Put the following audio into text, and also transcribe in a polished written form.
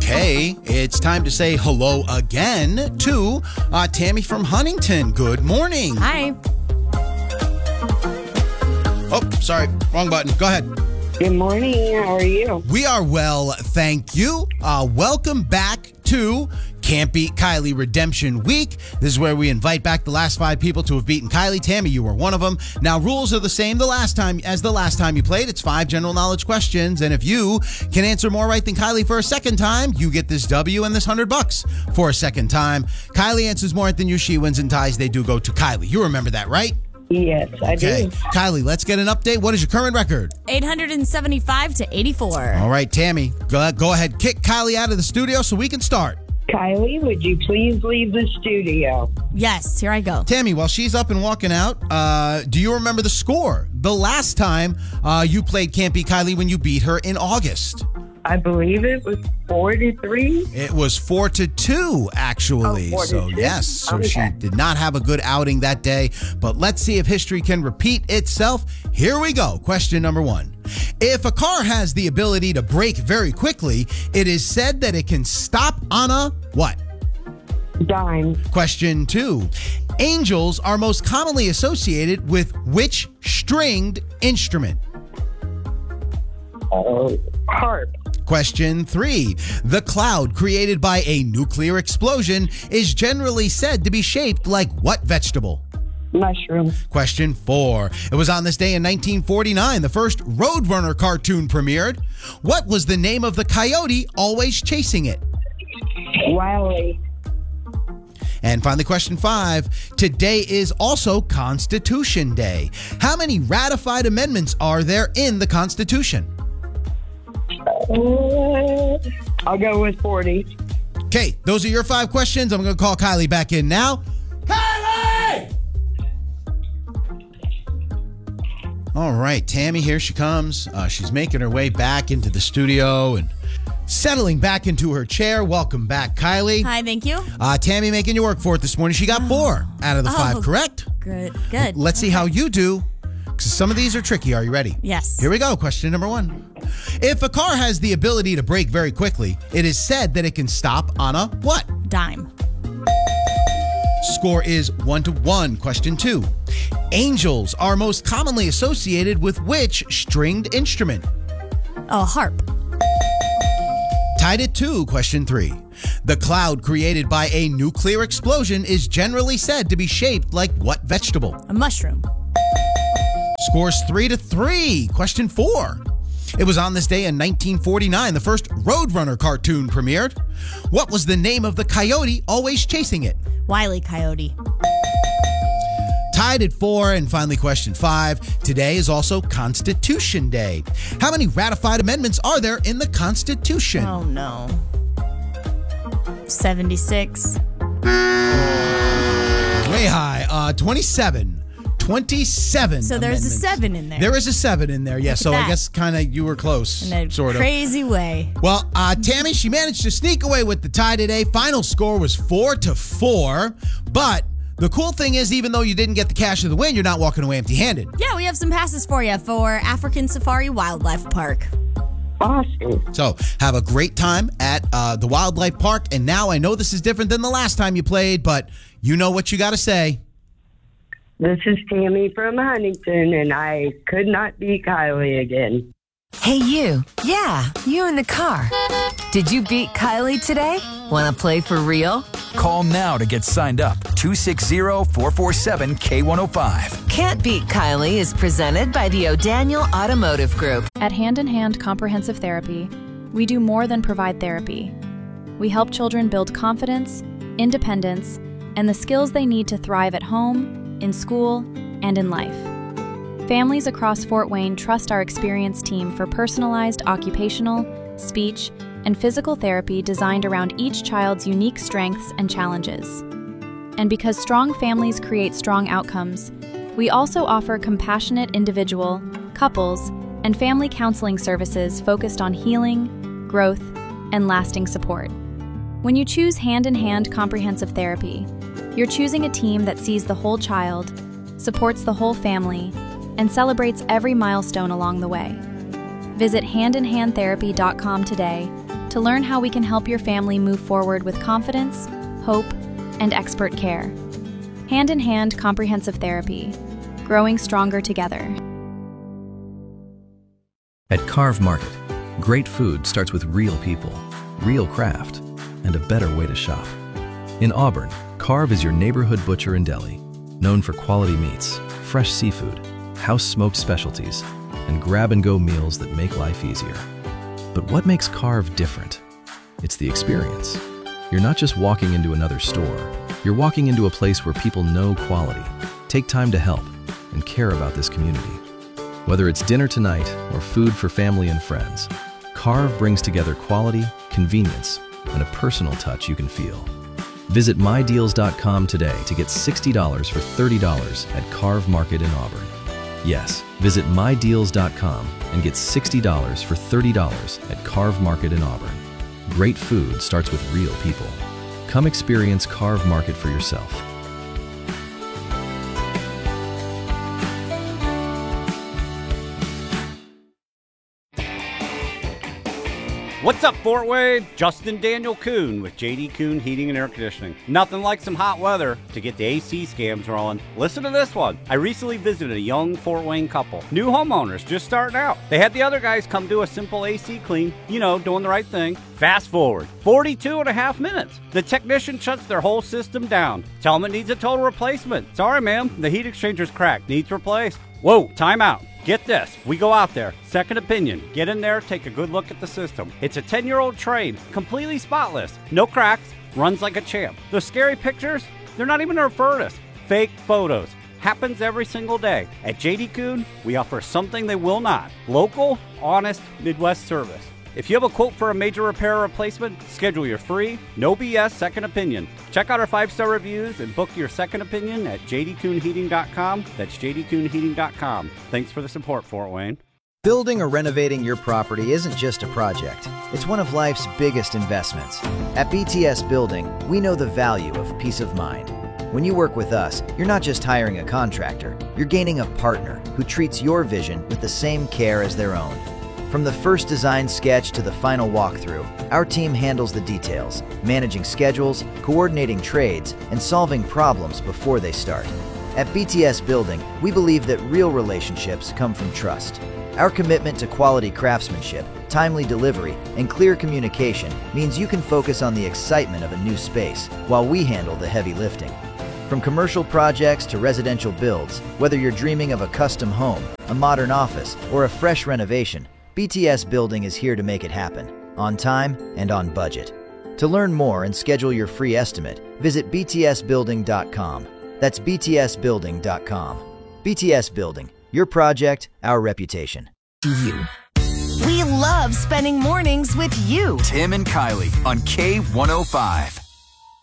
Okay, it's time to say hello again to Tammy from Huntington. Good morning. Hi. Oh, sorry, wrong button. Go ahead. Good morning. How are you? We are well, thank you. Welcome back to Can't Beat Kylie Redemption Week. This is where we invite back the last 5 people to have beaten Kylie. Tammy, you were one of them. Now, rules are the same the last time you played. It's 5 general knowledge questions, and if you can answer more right than Kylie for a second time, you get this W and this $100 for a second time. Kylie answers more right than you, she wins, and ties, they do go to Kylie. You remember that, right? Yes, I do. Kylie, let's get an update. What is your current record? 875 to 84. All right, Tammy, go ahead. Kick Kylie out of the studio so we can start. Kylie, would you please leave the studio? Yes, here I go. Tammy, while she's up and walking out, do you remember the score? The last time you played Can't Beat Kylie when you beat her in August. I believe it was 4-3. It was 4-2, actually. 4-2? So, yes. So Okay. she did not have a good outing that day. But let's see if history can repeat itself. Here we go. Question number 1. If a car has the ability to brake very quickly, it is said that it can stop on a what? Dime. Question 2. Angels are most commonly associated with which stringed instrument? Harp. Question 3. The cloud created by a nuclear explosion is generally said to be shaped like what vegetable? Mushroom. Question 4. It was on this day in 1949 the first Roadrunner cartoon premiered. What was the name of the coyote always chasing it? Wiley. And finally, question 5. Today is also Constitution Day. How many ratified amendments are there in the Constitution? I'll go with 40. Okay, those are your 5 questions. I'm going to call Kylie back in now. Kylie! All right, Tammy, here she comes. She's making her way back into the studio and settling back into her chair. Welcome back, Kylie. Hi, thank you. Tammy making you work for it this morning. She got 4 out of the 5, correct? Good. Let's see how you do. Because some of these are tricky. Are you ready? Yes. Here we go. Question number 1. If a car has the ability to brake very quickly, it is said that it can stop on a what? Dime. Score is 1-1. Question 2. Angels are most commonly associated with which stringed instrument? Oh, harp. Tied at 2. Question 3. The cloud created by a nuclear explosion is generally said to be shaped like what vegetable? A mushroom. Scores 3-3. Question 4. It was on this day in 1949 the first Roadrunner cartoon premiered. What was the name of the coyote always chasing it? Wiley Coyote. Tied at 4. And finally, question 5. Today is also Constitution Day. How many ratified amendments are there in the Constitution? Oh, no. 76. Way high. 27. 27 So there's amendments. a 7 in there. There is a 7 in there, yes. Look So at I that. guess kind of you were close, In a sort of. crazy way. Well, Tammy, she managed to sneak away with the tie today. Final score was 4-4. But the cool thing is, even though you didn't get the cash of the win, you're not walking away empty-handed. Yeah, we have some passes for you for African Safari Wildlife Park. Awesome. So have a great time at the Wildlife Park. And now I know this is different than the last time you played, but you know what you got to say. This is Tammy from Huntington, and I could not beat Kylie again. Hey, you. Yeah, you in the car. Did you beat Kylie today? Want to play for real? Call now to get signed up. 260-447-K105. Can't Beat Kylie is presented by the O'Daniel Automotive Group. At Hand in Hand Comprehensive Therapy, we do more than provide therapy. We help children build confidence, independence, and the skills they need to thrive at home, in school, and in life. Families across Fort Wayne trust our experienced team for personalized occupational, speech, and physical therapy designed around each child's unique strengths and challenges. And because strong families create strong outcomes, we also offer compassionate individual, couples, and family counseling services focused on healing, growth, and lasting support. When you choose Hand in Hand Comprehensive Therapy, you're choosing a team that sees the whole child, supports the whole family, and celebrates every milestone along the way. Visit handinhandtherapy.com today to learn how we can help your family move forward with confidence, hope, and expert care. Hand in Hand Comprehensive Therapy, growing stronger together. At Carve Market, great food starts with real people, real craft, and a better way to shop. In Auburn, Carve is your neighborhood butcher and deli, known for quality meats, fresh seafood, house-smoked specialties, and grab-and-go meals that make life easier. But what makes Carve different? It's the experience. You're not just walking into another store. You're walking into a place where people know quality, take time to help, and care about this community. Whether it's dinner tonight or food for family and friends, Carve brings together quality, convenience, and a personal touch you can feel. Visit mydeals.com today to get $60 for $30 at Carve Market in Auburn. Yes, visit mydeals.com and get $60 for $30 at Carve Market in Auburn. Great food starts with real people. Come experience Carve Market for yourself. What's up, Fort Wayne? Justin Daniel Kuhn with JD Kuhn Heating and Air Conditioning. Nothing like some hot weather to get the AC scams rolling. Listen to this one. I recently visited a young Fort Wayne couple. New homeowners just starting out. They had the other guys come do a simple AC clean, doing the right thing. Fast forward 42 and a half minutes. The technician shuts their whole system down. Tell them it needs a total replacement. Sorry, ma'am, the heat exchanger's cracked. Needs replaced. Whoa, time out. Get this, we go out there, second opinion, get in there, take a good look at the system. It's a 10-year-old trade, completely spotless, no cracks, runs like a champ. Those scary pictures, they're not even a furnace. Fake photos. Happens every single day. At JD Kuhn, we offer something they will not. Local, honest, Midwest service. If you have a quote for a major repair or replacement, schedule your free, no BS second opinion. Check out our 5-star reviews and book your second opinion at jdkuhnheating.com. That's jdkuhnheating.com. Thanks for the support, Fort Wayne. Building or renovating your property isn't just a project. It's one of life's biggest investments. At BTS Building, we know the value of peace of mind. When you work with us, you're not just hiring a contractor, you're gaining a partner who treats your vision with the same care as their own. From the first design sketch to the final walkthrough, our team handles the details, managing schedules, coordinating trades, and solving problems before they start. At BTS Building, we believe that real relationships come from trust. Our commitment to quality craftsmanship, timely delivery, and clear communication means you can focus on the excitement of a new space while we handle the heavy lifting. From commercial projects to residential builds, whether you're dreaming of a custom home, a modern office, or a fresh renovation, BTS Building is here to make it happen, on time and on budget. To learn more and schedule your free estimate, visit btsbuilding.com. That's btsbuilding.com. BTS Building, your project, our reputation. You. We love spending mornings with you. Tim and Kylie on K105.